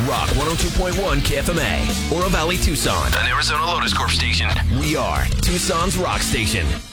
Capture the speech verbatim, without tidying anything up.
Rock one oh two point one K F M A, Oro Valley, Tucson. An Arizona Lotus Corp station. We are Tucson's rock station.